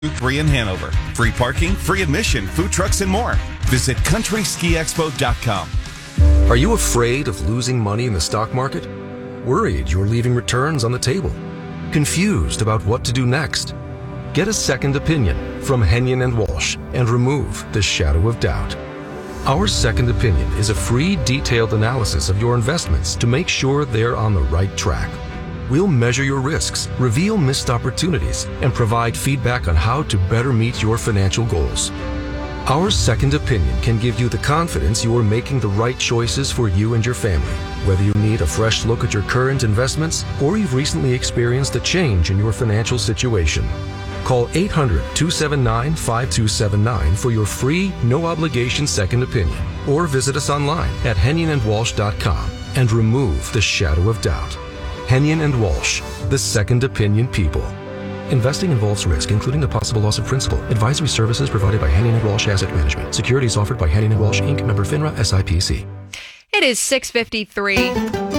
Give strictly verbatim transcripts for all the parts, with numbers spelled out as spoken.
three in Hanover. Free parking, free admission, food trucks, and more. Visit country ski expo dot com. Are you afraid of losing money in the stock market? Worried you're leaving returns on the table? Confused about what to do next? Get a second opinion from Henyon and Walsh and remove the shadow of doubt. Our second opinion is a free, detailed analysis of your investments to make sure they're on the right track. We'll measure your risks, reveal missed opportunities, and provide feedback on how to better meet your financial goals. Our second opinion can give you the confidence you are making the right choices for you and your family, whether you need a fresh look at your current investments or you've recently experienced a change in your financial situation. Call eight hundred, two seven nine, five two seven nine for your free, no-obligation second opinion, or visit us online at henyon and walsh dot com and remove the shadow of doubt. Henyon and Walsh, the second opinion people. Investing involves risk, including the possible loss of principal. Advisory services provided by Henyon and Walsh Asset Management. Securities offered by Henyon and Walsh, Incorporated. Member FINRA, S I P C. It is six fifty-three.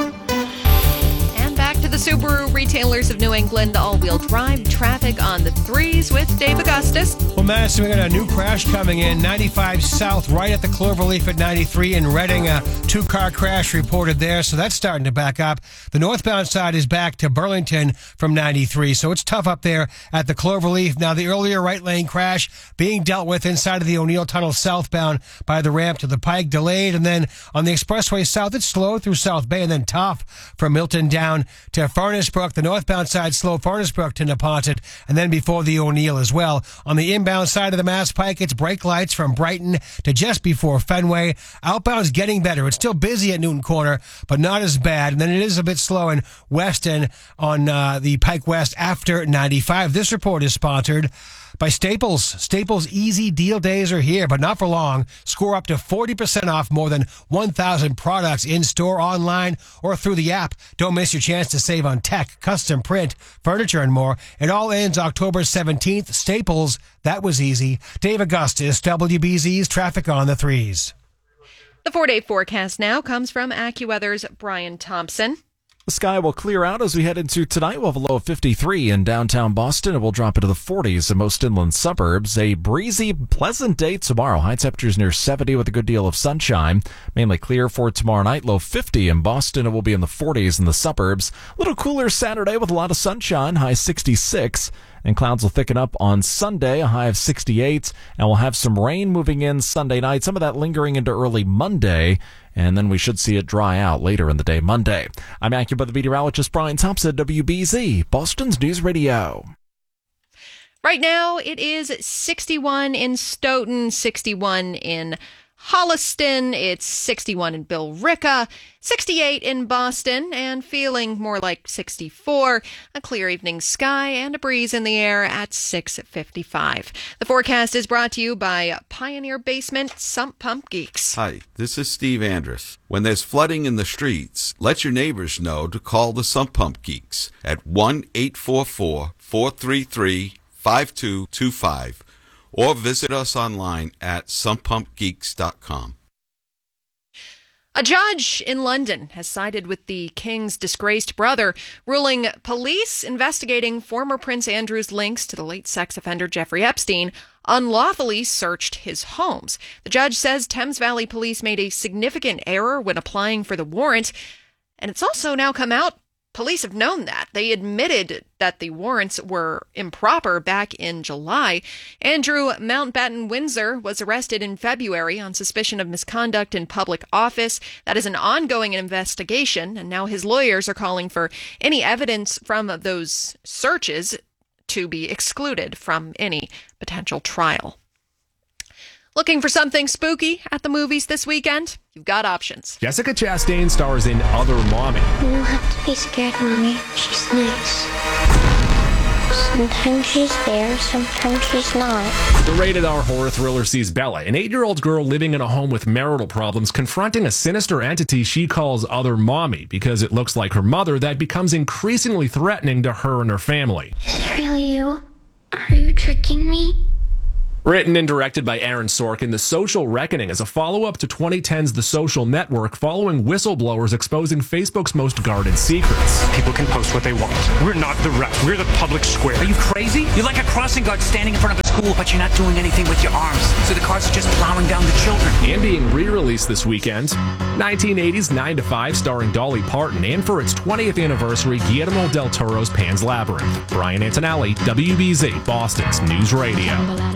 The Subaru Retailers of New England all-wheel drive traffic on the threes with Dave Augustus. Well, Madison, we got a new crash coming in, ninety-five south, right at the Cloverleaf at ninety-three in Reading. A two-car crash reported there, so that's starting to back up. The northbound side is back to Burlington from ninety-three, so it's tough up there at the Cloverleaf. Now, the earlier right lane crash being dealt with inside of the O'Neill Tunnel southbound by the ramp to the Pike, delayed, and then on the expressway south, it's slow through South Bay, and then tough from Milton down to Furnace Brook. The northbound side slow, Furnace Brook to Neponset, and then before the O'Neill as well. On the inbound side of the Mass Pike, it's brake lights from Brighton to just before Fenway. Outbound's getting better. It's still busy at Newton Corner, but not as bad. And then it is a bit slow in Weston on uh, the Pike West after ninety-five. This report is sponsored by Staples. Staples Easy Deal Days are here, but not for long. Score up to forty percent off more than one thousand products in-store, online, or through the app. Don't miss your chance to save on tech, custom print, furniture, and more. It all ends October seventeenth. Staples, that was easy. Dave Augustus, W B Z's Traffic on the Threes. The four-day forecast now comes from AccuWeather's Brian Thompson. The sky will clear out as we head into tonight. We'll have a low of fifty-three in downtown Boston. It will drop into the forties in most inland suburbs. A breezy, pleasant day tomorrow. High temperatures near seventy with a good deal of sunshine. Mainly clear for tomorrow night. Low fifty in Boston. It will be in the forties in the suburbs. A little cooler Saturday with a lot of sunshine. High sixty-six. And clouds will thicken up on Sunday, a high of sixty-eight. And we'll have some rain moving in Sunday night. Some of that lingering into early Monday. And then we should see it dry out later in the day Monday. I'm AccuWeather meteorologist Brian Thompson, W B Z, Boston's News Radio. Right now, it is sixty-one in Stoughton, sixty-one in Holliston, it's sixty-one in Billerica, sixty-eight in Boston, and feeling more like sixty-four. A clear evening sky and a breeze in the air at six fifty-five. The forecast is brought to you by Pioneer Basement Sump Pump Geeks. Hi, this is Steve Andrus. When there's flooding in the streets, let your neighbors know to call the Sump Pump Geeks at one eight four four, four three three, five two two five. Or visit us online at sump pump geeks dot com. A judge in London has sided with the King's disgraced brother, ruling police investigating former Prince Andrew's links to the late sex offender Jeffrey Epstein unlawfully searched his homes. The judge says Thames Valley Police made a significant error when applying for the warrant, and it's also now come out police have known that. They admitted that the warrants were improper back in July. Andrew Mountbatten Windsor was arrested in February on suspicion of misconduct in public office. That is an ongoing investigation, and now his lawyers are calling for any evidence from those searches to be excluded from any potential trial. Looking for something spooky at the movies this weekend? You've got options. Jessica Chastain stars in Other Mommy. You don't have to be scared, Mommy. She's nice. Sometimes she's there, sometimes she's not. The rated R horror thriller sees Bella, an eight-year-old girl living in a home with marital problems, confronting a sinister entity she calls Other Mommy because it looks like her mother that becomes increasingly threatening to her and her family. Is it really you? Are you tricking me? Written and directed by Aaron Sorkin, The Social Reckoning is a follow-up to twenty ten's The Social Network, following whistleblowers exposing Facebook's most guarded secrets. People can post what they want. We're not the rest. We're the public square. Are you crazy? You're like a crossing guard standing in front of a school, but you're not doing anything with your arms. So the cars are just plowing down the children. And being re-released this weekend, nineteen eighties nine to five starring Dolly Parton, and for its twentieth anniversary, Guillermo del Toro's Pan's Labyrinth. Brian Antonelli, W B Z, Boston's News Radio.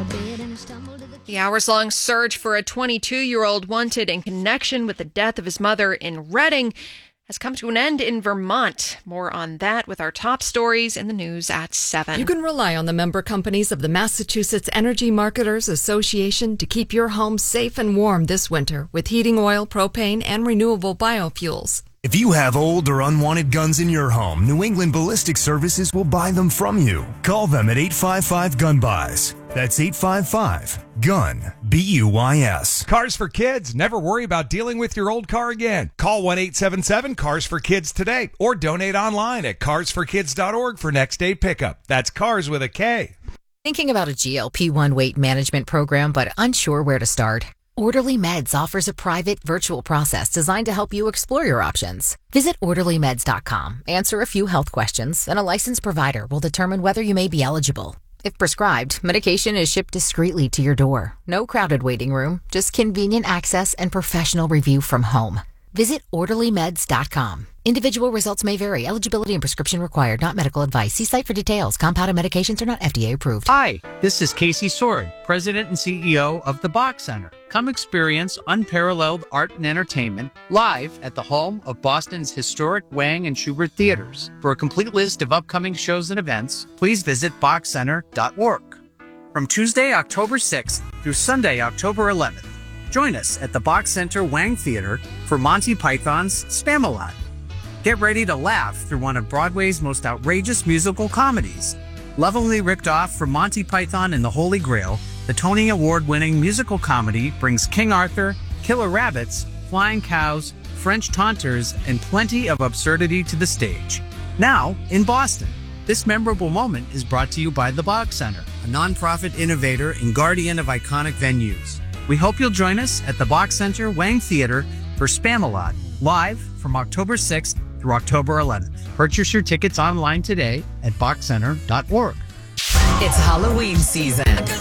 The hours-long search for a twenty-two-year-old wanted in connection with the death of his mother in Reading has come to an end in Vermont. More on that with our top stories in the news at seven. You can rely on the member companies of the Massachusetts Energy Marketers Association to keep your home safe and warm this winter with heating oil, propane, and renewable biofuels. If you have old or unwanted guns in your home, New England Ballistic Services will buy them from you. Call them at eight five five gun buys. That's eight five five gun B U I S. Cars for Kids. Never worry about dealing with your old car again. Call one eight seven seven cars for kids today or donate online at cars for kids dot org for next day pickup. That's cars with a K. Thinking about a G L P one weight management program but unsure where to start? Orderly Meds offers a private virtual process designed to help you explore your options. Visit orderly meds dot com, answer a few health questions, and a licensed provider will determine whether you may be eligible. If prescribed, medication is shipped discreetly to your door. No crowded waiting room, just convenient access and professional review from home. Visit orderly meds dot com. Individual results may vary. Eligibility and prescription required, not medical advice. See site for details. Compounded medications are not F D A approved. Hi, this is Casey Sword, President and C E O of the Bach Center. Come experience unparalleled art and entertainment live at the home of Boston's historic Wang and Schubert theaters. For a complete list of upcoming shows and events, please visit bach center dot org. From Tuesday, October sixth through Sunday, October eleventh, join us at the Bach Center Wang Theater for Monty Python's Spamalot. Get ready to laugh through one of Broadway's most outrageous musical comedies. Lovingly ripped off from Monty Python and the Holy Grail, the Tony Award-winning musical comedy brings King Arthur, killer rabbits, flying cows, French taunters, and plenty of absurdity to the stage. Now, in Boston, this memorable moment is brought to you by the Bach Center, a nonprofit innovator and guardian of iconic venues. We hope you'll join us at the Bach Center Wang Theater for Spamalot, live from October sixth through October eleventh. Purchase your tickets online today at bach center dot org. It's Halloween season.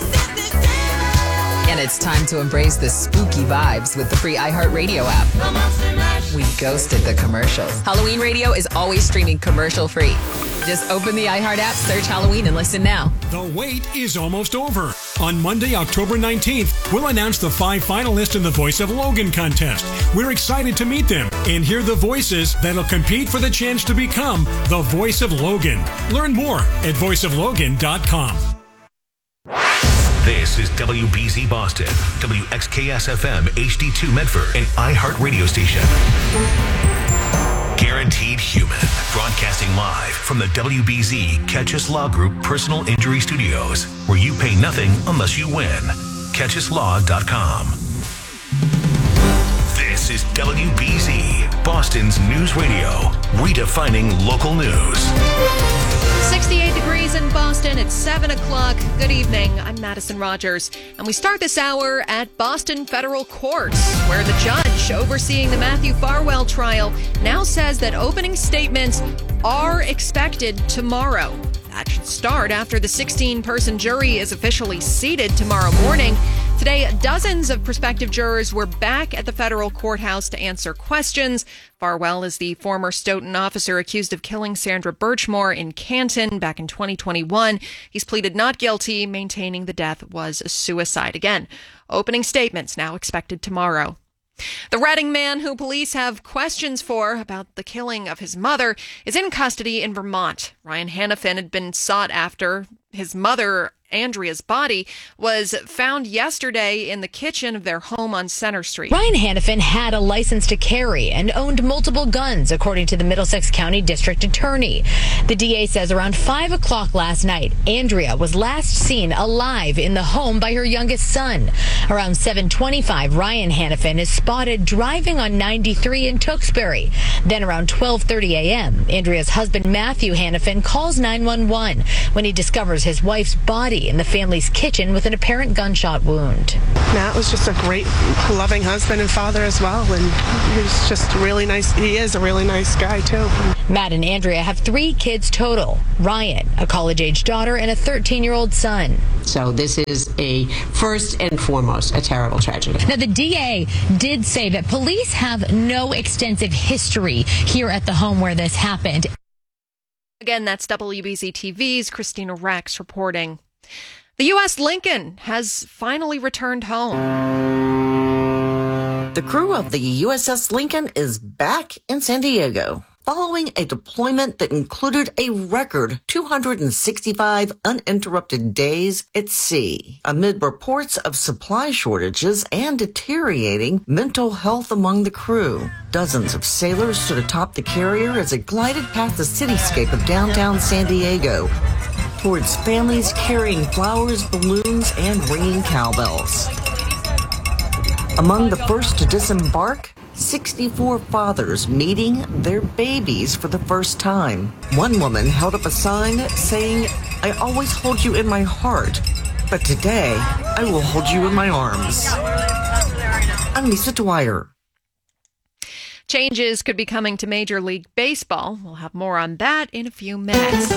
And it's time to embrace the spooky vibes with the free iHeartRadio app. We ghosted the commercials. Halloween Radio is always streaming commercial free. Just open the iHeart app, search Halloween, and listen now. The wait is almost over. On Monday, October nineteenth, we'll announce the five finalists in the Voice of Logan contest. We're excited to meet them and hear the voices that'll compete for the chance to become the Voice of Logan. Learn more at voice of logan dot com. This is W B Z Boston, W X K S F M H D two Medford, and iHeart Radio Station. Guaranteed Human, broadcasting live from the W B Z Catch Us Law Group Personal Injury Studios, where you pay nothing unless you win. catch us law dot com. This is W B Z, Boston's news radio, redefining local news. sixty-eight degrees in Boston. It's seven o'clock. Good evening. I'm Madison Rogers. And we start this hour at Boston Federal Court, where the judge overseeing the Matthew Farwell trial now says that opening statements are expected tomorrow. That should start after the sixteen-person jury is officially seated tomorrow morning. Today, dozens of prospective jurors were back at the federal courthouse to answer questions. Farwell is the former Stoughton officer accused of killing Sandra Birchmore in Canton back in twenty twenty-one. He's pleaded not guilty, maintaining the death was a suicide. Again, opening statements now expected tomorrow. The Reading man who police have questions for about the killing of his mother is in custody in Vermont. Ryan Hannafin had been sought after. His mother, Andrea's body, was found yesterday in the kitchen of their home on Center Street. Ryan Hannafin had a license to carry and owned multiple guns, according to the Middlesex County District Attorney. The D A says around five o'clock last night, Andrea was last seen alive in the home by her youngest son. Around seven twenty-five, Ryan Hannafin is spotted driving on ninety-three in Tewksbury. Then around twelve thirty a.m., Andrea's husband, Matthew Hannafin, calls nine one one when he discovers his wife's body Cindy in the family's kitchen with an apparent gunshot wound. Matt was just a great, loving husband and father as well, and he was just really nice. He is a really nice guy, too. Matt and Andrea have three kids total. Ryan, a college-age daughter, and a thirteen-year-old son. So this is a, first and foremost, a terrible tragedy. Now, the D A did say that police have no extensive history here at the home where this happened. Again, that's W B Z T V's Christina Rex reporting. The U S Lincoln has finally returned home. The crew of the U S S Lincoln is back in San Diego, following a deployment that included a record two hundred sixty-five uninterrupted days at sea, amid reports of supply shortages and deteriorating mental health among the crew. Dozens of sailors stood atop the carrier as it glided past the cityscape of downtown San Diego towards families carrying flowers, balloons, and ringing cowbells. Among the first to disembark, sixty-four fathers meeting their babies for the first time. One woman held up a sign saying, "I always hold you in my heart, but today I will hold you in my arms." I'm Lisa Dwyer. Changes could be coming to Major League Baseball. We'll have more on that in a few minutes.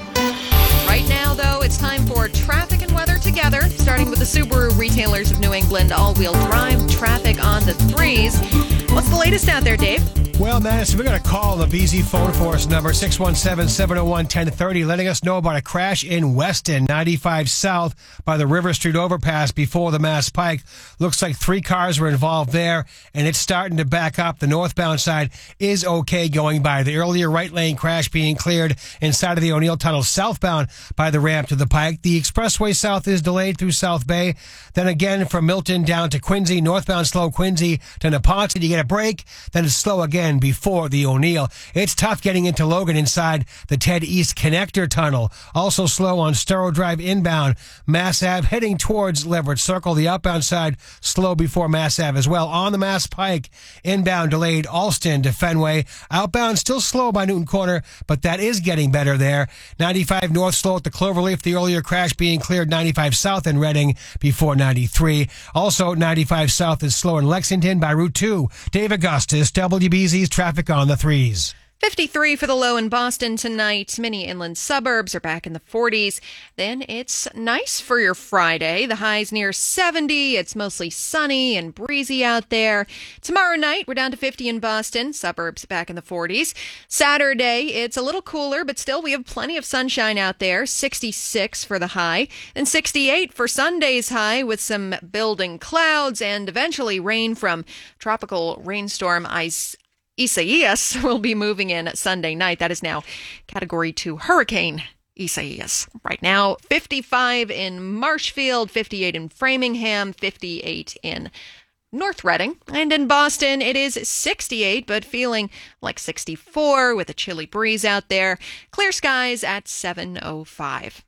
Right now, though, it's time for traffic and weather together, starting with the Subaru Retailers of New England all-wheel drive traffic on the threes. What's the latest out there, Dave? Well, Madison, we're going to call the B Z phone force number six one seven, seven oh one, one oh three oh, letting us know about a crash in Weston, ninety-five South by the River Street overpass before the Mass Pike. Looks like three cars were involved there, and it's starting to back up. The northbound side is okay going by. The earlier right lane crash being cleared inside of the O'Neill Tunnel southbound by the ramp to the Pike. The expressway south is delayed through South Bay. Then again from Milton down to Quincy, northbound slow Quincy to Neponset. You get a break, then it's slow again before the O'Neill. It's tough getting into Logan inside the Ted East Connector Tunnel. Also slow on Storrow Drive inbound. Mass Ave heading towards Leverett Circle. The outbound side slow before Mass Ave as well. On the Mass Pike, inbound delayed Alston to Fenway. Outbound still slow by Newton Corner, but that is getting better there. ninety-five north slow at the Cloverleaf. The earlier crash being cleared ninety-five south in Reading before ninety-three. Also ninety-five south is slow in Lexington by Route two. Dave Augustus, W B Z traffic on the threes. fifty-three for the low in Boston tonight. Many inland suburbs are back in the forties. Then it's nice for your Friday. The high's near seventy. It's mostly sunny and breezy out there. Tomorrow night, we're down to fifty in Boston. Suburbs back in the forties. Saturday, it's a little cooler, but still we have plenty of sunshine out there. sixty-six for the high. And sixty-eight for Sunday's high with some building clouds and eventually rain from tropical rainstorm ice. Isaias will be moving in Sunday night. That is now Category two Hurricane Isaias. Right now, fifty-five in Marshfield, fifty-eight in Framingham, fifty-eight in North Reading. And in Boston, it is sixty-eight, but feeling like sixty-four with a chilly breeze out there. Clear skies at seven oh five.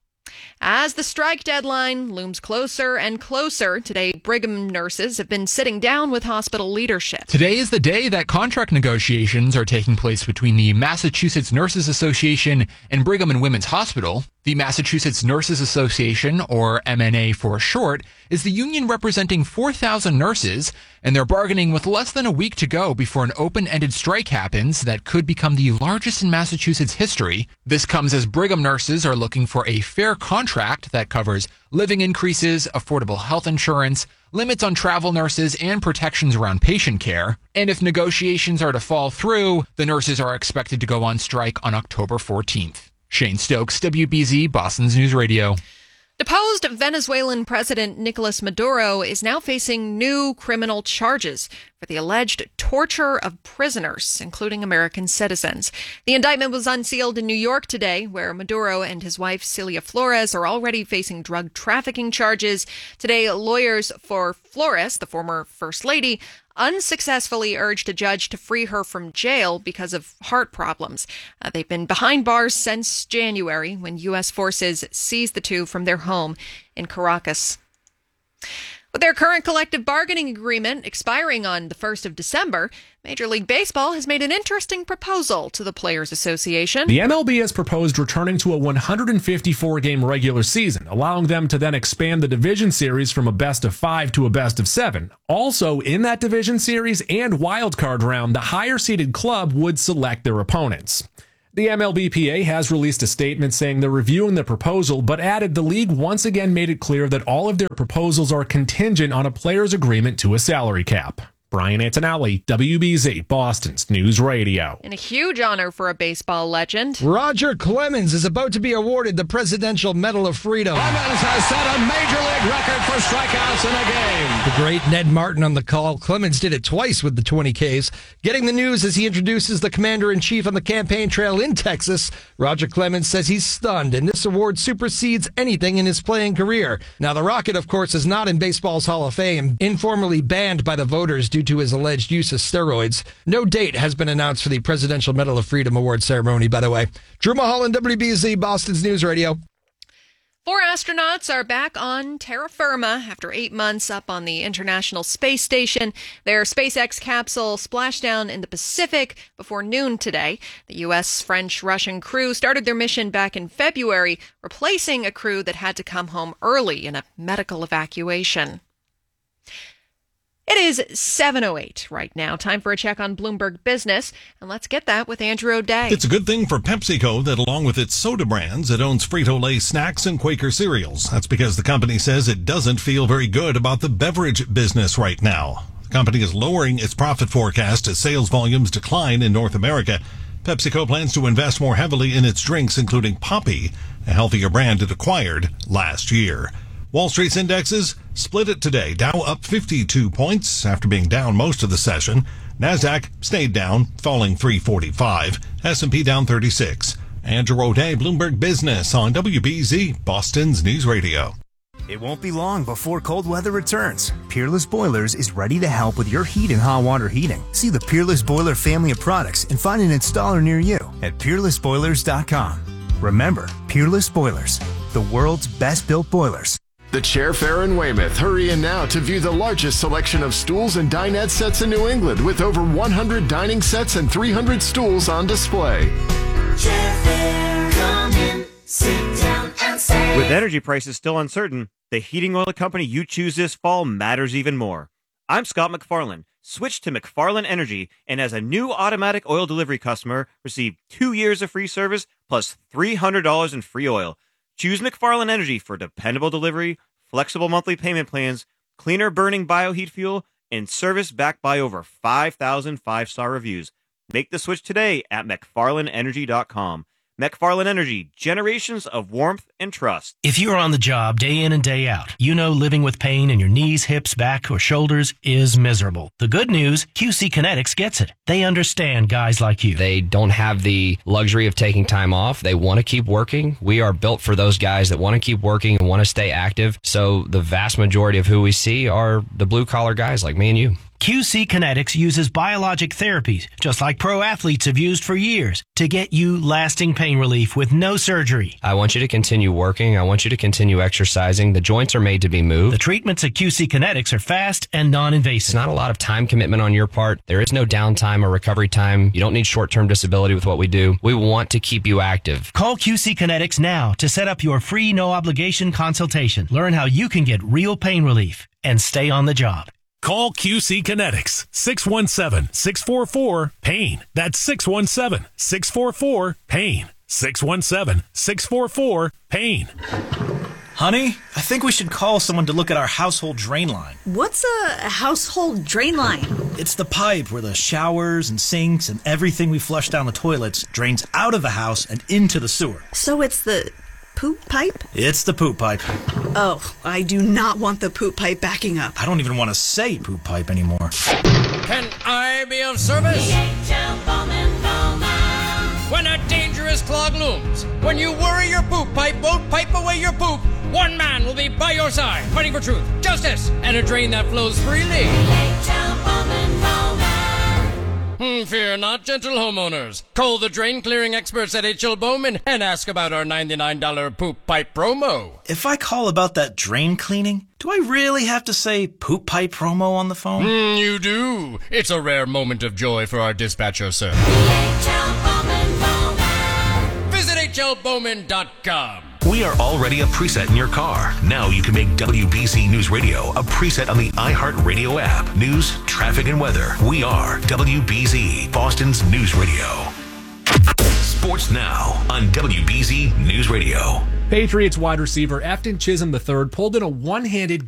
As the strike deadline looms closer and closer, today Brigham nurses have been sitting down with hospital leadership. Today is the day that contract negotiations are taking place between the Massachusetts Nurses Association and Brigham and Women's Hospital. The Massachusetts Nurses Association, or M N A for short, is the union representing four thousand nurses, and they're bargaining with less than a week to go before an open-ended strike happens that could become the largest in Massachusetts history. This comes as Brigham nurses are looking for a fair contract that covers living increases, affordable health insurance, limits on travel nurses, and protections around patient care. And if negotiations are to fall through, the nurses are expected to go on strike on October fourteenth. Shane Stokes, W B Z, Boston's News Radio. Deposed Venezuelan President Nicolas Maduro is now facing new criminal charges for the alleged torture of prisoners, including American citizens. The indictment was unsealed in New York today, where Maduro and his wife Celia Flores are already facing drug trafficking charges. Today, lawyers for Flores, the former First Lady, unsuccessfully urged a judge to free her from jail because of heart problems. Uh, they've been behind bars since January, when U S forces seized the two from their home in Caracas. With their current collective bargaining agreement expiring on the first of December, Major League Baseball has made an interesting proposal to the Players Association. The M L B has proposed returning to a one hundred fifty-four game regular season, allowing them to then expand the division series from a best of five to a best of seven. Also, in that division series and wild card round, the higher-seeded club would select their opponents. The M L B P A has released a statement saying they're reviewing the proposal, but added the league once again made it clear that all of their proposals are contingent on a player's agreement to a salary cap. Brian Antonelli, W B Z, Boston's News Radio. And a huge honor for a baseball legend. Roger Clemens is about to be awarded the Presidential Medal of Freedom. Clemens has set a major league record for strikeouts in a game. The great Ned Martin on the call. Clemens did it twice with the twenty Ks. Getting the news as he introduces the commander-in-chief on the campaign trail in Texas. Roger Clemens says he's stunned, and this award supersedes anything in his playing career. Now, the Rocket, of course, is not in baseball's Hall of Fame, informally banned by the voters due to his alleged use of steroids. No date has been announced for the Presidential Medal of Freedom Award ceremony, by the way. Drew Mulholland, W B Z, Boston's News Radio. Four astronauts are back on terra firma after eight months up on the International Space Station. Their SpaceX capsule splashed down in the Pacific before noon today. The U S, French, Russian crew started their mission back in February, replacing a crew that had to come home early in a medical evacuation. It is seven oh eight right now. Time for a check on Bloomberg Business. And let's get that with Andrew O'Day. It's a good thing for PepsiCo that along with its soda brands, it owns Frito-Lay snacks and Quaker cereals. That's because the company says it doesn't feel very good about the beverage business right now. The company is lowering its profit forecast as sales volumes decline in North America. PepsiCo plans to invest more heavily in its drinks, including Poppi, a healthier brand it acquired last year. Wall Street's indexes split it today. Dow up fifty-two points after being down most of the session. NASDAQ stayed down, falling three forty-five. S and P down thirty-six. Andrew O'Day, Bloomberg Business on W B Z, Boston's News Radio. It won't be long before cold weather returns. Peerless Boilers is ready to help with your heat and hot water heating. See the Peerless Boiler family of products and find an installer near you at peerless boilers dot com. Remember, Peerless Boilers, the world's best built boilers. The Chair Fair in Weymouth. Hurry in now to view the largest selection of stools and dinette sets in New England with over one hundred dining sets and three hundred stools on display. Chair Fair, come in, sit down and say. With energy prices still uncertain, the heating oil company you choose this fall matters even more. I'm Scott McFarlane. Switch to McFarlane Energy, and as a new automatic oil delivery customer, receive two years of free service plus three hundred dollars in free oil. Choose McFarlane Energy for dependable delivery, flexible monthly payment plans, cleaner burning bioheat fuel, and service backed by over five thousand five-star reviews. Make the switch today at McFarlane Energy dot com. McFarlane Energy, generations of warmth and trust. If you're on the job day in and day out, you know living with pain in your knees, hips, back, or shoulders is miserable. The good news, Q C Kinetics gets it. They understand guys like you. They don't have the luxury of taking time off. They want to keep working. We are built for those guys that want to keep working and want to stay active. So the vast majority of who we see are the blue-collar guys like me and you. Q C Kinetics uses biologic therapies, just like pro athletes have used for years, to get you lasting pain relief with no surgery. I want you to continue working. I want you to continue exercising. The joints are made to be moved. The treatments at Q C Kinetics are fast and non-invasive. It's not a lot of time commitment on your part. There is no downtime or recovery time. You don't need short-term disability with what we do. We want to keep you active. Call Q C Kinetics now to set up your free no-obligation consultation. Learn how you can get real pain relief and stay on the job. Call Q C Kinetics, six one seven, six four four, PAIN. That's six one seven, six four four, PAIN. six one seven, six four four, PAIN. Honey, I think we should call someone to look at our household drain line. What's a household drain line? It's the pipe where the showers and sinks and everything we flush down the toilets drains out of the house and into the sewer. So it's the poop pipe? It's the poop pipe. Oh, I do not want the poop pipe backing up. I don't even want to say poop pipe anymore. Can I be of service? The H L Bowman Bowman. When a dangerous clog looms, when you worry your poop pipe won't pipe away your poop, one man will be by your side, fighting for truth, justice, and a drain that flows freely. The H L Bowman Bowman. Hmm, fear not, gentle homeowners. Call the drain clearing experts at H L Bowman and ask about our ninety-nine dollars poop pipe promo. If I call about that drain cleaning, do I really have to say poop pipe promo on the phone? Mm, you do. It's a rare moment of joy for our dispatcher, sir. Visit H L Bowman dot com. We are already a preset in your car. Now you can make W B Z News Radio a preset on the iHeartRadio app. News, traffic, and weather. We are W B Z, Boston's News Radio. Sports now on W B Z News Radio. Patriots wide receiver Efton Chisholm the third pulled in a one-handed